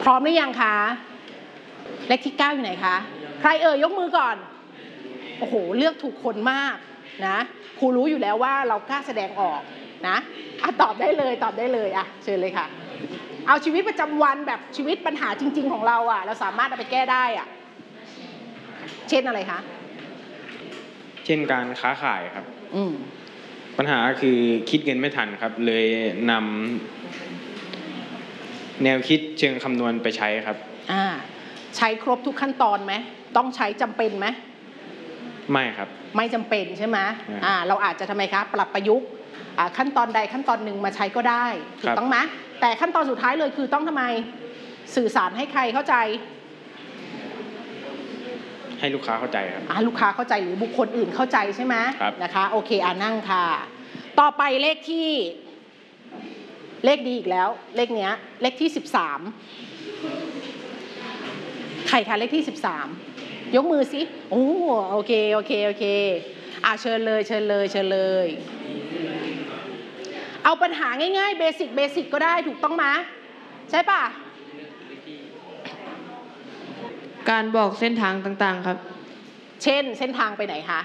พร้อมหรือยังคะเลขที่9อยู่ไหนคะใครยกมือก่อนโอ้โหเลือกถูกคนมากนะครูรู้อยู่แล้วว่าเรากล้าแสดงออกนะตอบได้เลยเชิญเลยค่ะเอาชีวิตประจำวันแบบชีวิตปัญหาจริงๆของเราเราสามารถเอาไปแก้ได้เช่นอะไรคะเช่นการค้าขายครับปัญหาคือคิดเงินไม่ทันครับเลยนำแนวคิดเชิงคำนวณไปใช้ครับใช้ครบทุกขั้นตอนไหมต้องใช้จำเป็นไหมไม่ครับไม่จำเป็นใช่ไหมเราอาจจะทำไมคะปรับประยุกต์ขั้นตอนใดขั้นตอนหนึ่งมาใช้ก็ได้ถูกต้องไหมแต่ขั้นตอนสุดท้ายเลยคือต้องทำไมสื่อสารให้ใครเข้าใจให้ลูกค้าเข้าใจครับลูกค้าเข้าใจหรือบุคคลอื่นเข้าใจใช่ไหมนะคะโอเคนั่งค่ะต่อไปเลขดีอีกแล้วเลขเนี้ยเลขที่13ใครคะเลขที่13ยกมือสิโอเคเชิญเลยเอาปัญหาง่ายๆเบสิกก็ได้ถูกต้องไหมใช่ป่ะการบอกเส้นทางต่างๆครับเช่นเส้นทางไปไหนคะ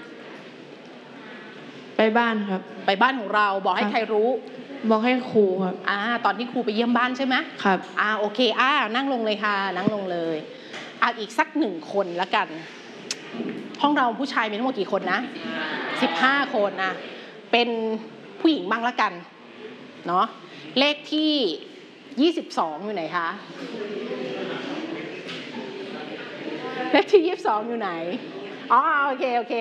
ไปบ้านครับไปบ้านของเราบอกให้ใครรู้บอกให้ครูครับตอนที่ครูไปเยี่ยมบ้านใช่ไหมครับโอเคนั่งลงเลยค่ะนั่งลงเลยอีกสัก1คนละกันห้องเราผู้ชายมีทั้งหมดกี่คนนะ15คนเป็นผู้หญิงบ้างละกันเนาะเลขที่22อยู่ไหนคะเลขที่22อยู่ไหนโอเค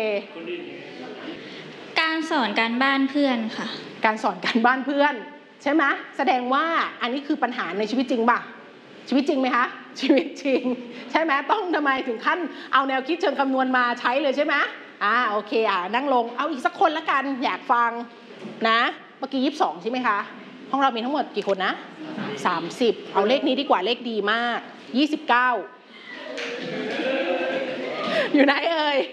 การสอนการบ้านเพื่อนค่ะการสอนการบ้านเพื่อนใช่ไหมแสดงว่าอันนี้คือปัญหาในชีวิตจริงป่ะชีวิตจริงไหมคะชีวิตจริงใช่ไหมต้องทำไมถึงขั้นเอาแนวคิดเชิงคำนวณมาใช้เลยใช่ไหมโอเคนั่งลงเอาอีกสักคนละกันอยากฟังนะเมื่อกี้22ใช่ไหมคะห้องเรามีทั้งหมดกี่คนนะ30เอาเลขนี้ดีกว่าเลขดีมาก29อยู่ไหนเอ่ย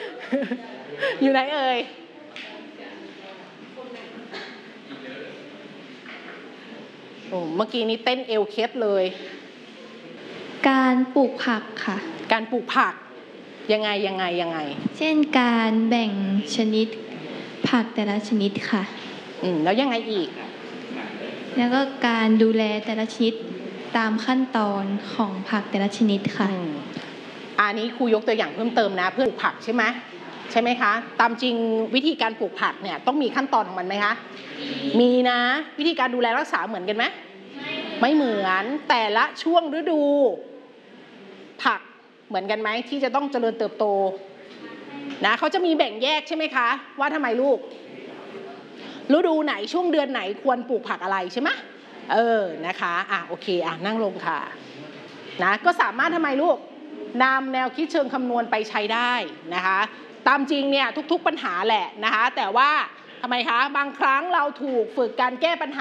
เมื่อกี้นี้เต้นเอวเคสเลยการปลูกผักค่ะการปลูกผักยังไงเช่นการแบ่งชนิดผักแต่ละชนิดค่ะแล้วยังไงอีกแล้วก็การดูแลแต่ละชนิดตามขั้นตอนของผักแต่ละชนิดค่ะอันนี้ครูยกตัวอย่างเพิ่มเติมนะเพื่อปลูกผักใช่ไหมคะตามจริงวิธีการปลูกผักเนี่ยต้องมีขั้นตอนของมันไหมคะมีนะวิธีการดูแลรักษาเหมือนกันไหมไม่เหมือนแต่ละช่วงฤดูผักเหมือนกันไหมที่จะต้องเจริญเติบโตนะเขาจะมีแบ่งแยกใช่ไหมคะว่าทำไมลูกฤดูไหนช่วงเดือนไหนควรปลูกผักอะไรใช่ไหมนะคะโอเคนั่งลงค่ะนะก็สามารถทำไมลูกนำแนวคิดเชิงคำนวณไปใช้ได้นะคะตามจริงเนี่ยทุกๆปัญหาแหละนะคะแต่ว่าทำไมคะบางครั้งเราถูกฝึกการแก้ปัญหา